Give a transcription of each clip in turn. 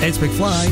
It's McFly.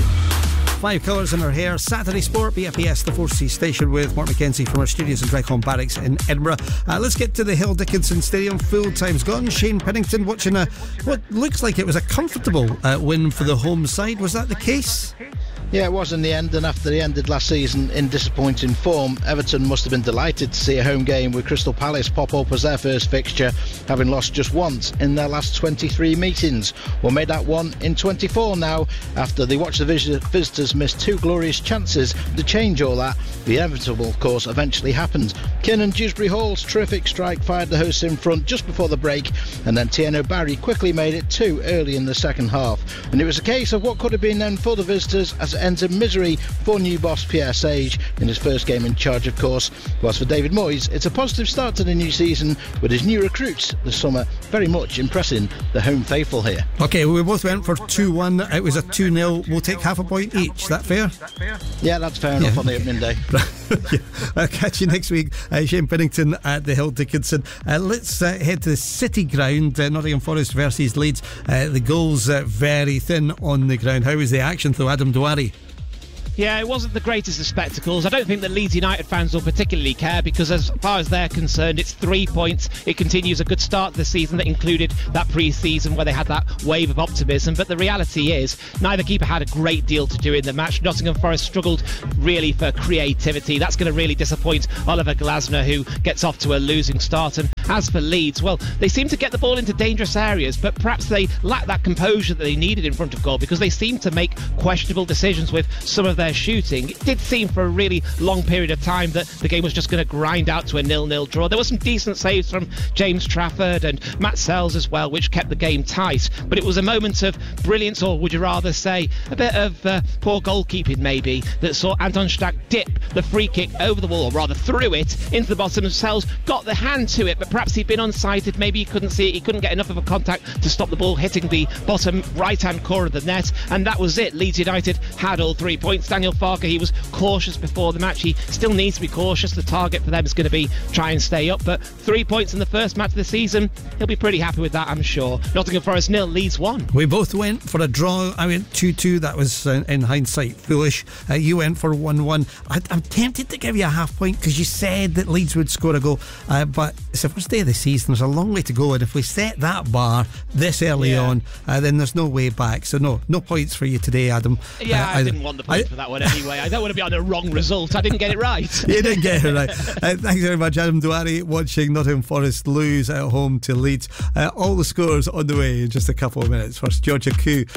5 colours in her hair. Saturday Sport, BFBS, the 4C station with Mark Mackenzie from our studios in Drycon Barracks in Edinburgh. Let's get to the Hill Dickinson Stadium. Full time's gone. Shane Pennington watching what looks like it was a comfortable win for the home side. Was that the case? Yeah, it was in the end, and after they ended last season in disappointing form, Everton must have been delighted to see a home game with Crystal Palace pop up as their first fixture, having lost just once in their last 23 meetings. Well, made that one in 24 now, after they watched the visitors miss 2 glorious chances to change all that. The inevitable, of course, eventually happened. Kiernan Dewsbury Hall's terrific strike fired the hosts in front just before the break, and then Tieno Barry quickly made it 2 early in the second half. And it was a case of what could have been then for the visitors as it ends in misery for new boss Pierre Sage in his first game in charge, of course. Whilst for David Moyes, it's a positive start to the new season with his new recruits this summer very much impressing the home faithful here. OK, we both went for 2-1. It was a 2-0. We'll take half a point each. That fair? Yeah, that's fair enough on the opening day. Yeah. I'll catch you next week. Shane Pennington at the Hill Dickinson. Let's head to the City Ground. Nottingham Forest versus Leeds. The goals very thin on the ground. How was the action though, Adam Douari? Yeah, it wasn't the greatest of spectacles. I don't think that Leeds United fans will particularly care because as far as they're concerned, it's 3 points. It continues a good start to the season that included that pre-season where they had that wave of optimism. But the reality is neither keeper had a great deal to do in the match. Nottingham Forest struggled really for creativity. That's going to really disappoint Oliver Glasner, who gets off to a losing start. And as for Leeds, well, they seem to get the ball into dangerous areas, but perhaps they lack that composure that they needed in front of goal because they seem to make questionable decisions with some of their shooting. It did seem for a really long period of time that the game was just going to grind out to a 0-0 draw. There were some decent saves from James Trafford and Matt Sells as well, which kept the game tight, but it was a moment of brilliance, or would you rather say a bit of poor goalkeeping maybe, that saw Anton Stach dip the free kick over the wall, or rather threw it into the bottom of Sells, got the hand to it, but perhaps he'd been unsighted, maybe he couldn't see it, he couldn't get enough of a contact to stop the ball hitting the bottom right hand corner of the net, and that was it. Leeds United had all 3 points. Daniel Farke, he was cautious before the match. He still needs to be cautious. The target for them is going to be try and stay up, but 3 points in the first match of the season, he'll be pretty happy with that, I'm sure. Nottingham Forest 0, Leeds 1. We both went for a draw. I went 2-2. That was in hindsight foolish. You went for 1-1. I'm tempted to give you a half point because you said that Leeds would score a goal, but it's the first day of the season. There's a long way to go, and if we set that bar this early on, then there's no way back. So no points for you today, Adam. I didn't want the point for that one anyway. I don't want to be on a wrong result. I didn't get it right. You didn't get it right. Thanks very much, Adam Douari, watching Nottingham Forest lose at home to Leeds. All the scores on the way in just a couple of minutes. First, Georgia Koo